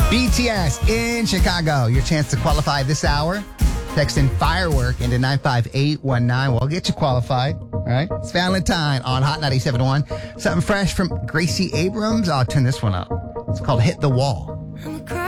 BTS in Chicago. Your chance to qualify this hour. Text in firework into 95819. We'll get you qualified. All right. It's Valentine on Hot 97.1. Something fresh from Gracie Abrams. I'll turn this one up. It's called Hit the Wall.